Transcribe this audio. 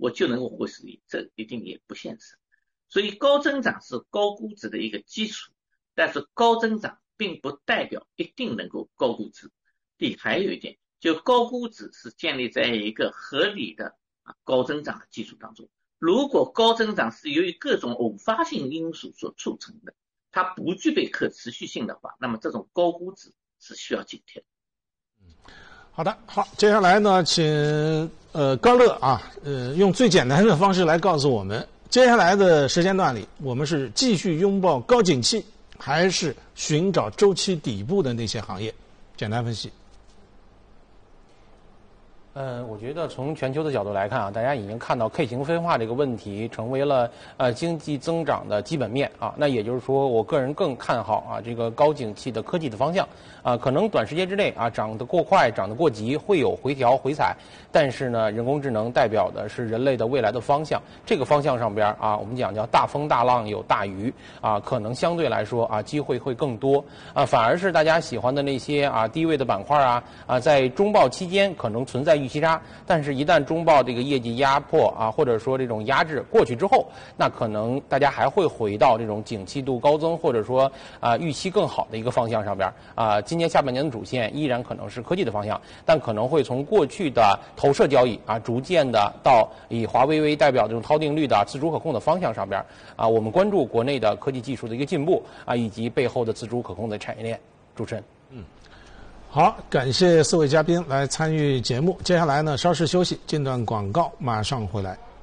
我就能够获得利益，这一定也不现实。所以高增长是高估值的一个基础，但是高增长并不代表一定能够高估值。还有一点，就高估值是建立在一个合理的高增长的基础当中。如果高增长是由于各种偶发性因素所促成的，它不具备可持续性的话，那么这种高估值是需要警惕的。 好的，好，接下来呢，请高乐用最简单的方式来告诉我们，接下来的时间段里，我们是继续拥抱高景气，还是寻找周期底部的那些行业？简单分析。 我觉得从全球的角度来看啊，大家已经看到 K 型分化这个问题成为了经济增长的基本面啊。那也就是说，我个人更看好这个高景气的科技的方向啊。可能短时间之内涨得过快、涨得过急，会有回调回踩。但是呢，人工智能代表的是人类的未来的方向。这个方向上边我们讲叫大风大浪有大鱼可能相对来说机会会更多反而是大家喜欢的那些低位的板块在中报期间可能存在预期差，但是一旦中报这个业绩压迫或者说这种压制过去之后，那可能大家还会回到这种景气度高增或者说预期更好的一个方向上边今年下半年的主线依然可能是科技的方向，但可能会从过去的投射交易逐渐的到以华为为代表这种锚定率的自主可控的方向上边我们关注国内的科技技术的一个进步以及背后的自主可控的产业链。主持人。 好，感谢4位嘉宾来参与节目。接下来呢，稍事休息，间段广告，马上回来。